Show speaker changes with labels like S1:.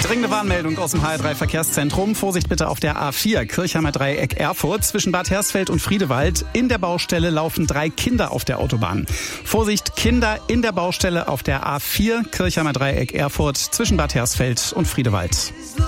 S1: Dringende Warnmeldung aus dem HR3 Verkehrszentrum. Vorsicht bitte auf der A4 Kirchheimer Dreieck Erfurt zwischen Bad Hersfeld und Friedewald. In der Baustelle laufen 3 Kinder auf der Autobahn. Vorsicht, Kinder in der Baustelle auf der A4 Kirchheimer Dreieck Erfurt zwischen Bad Hersfeld und Friedewald.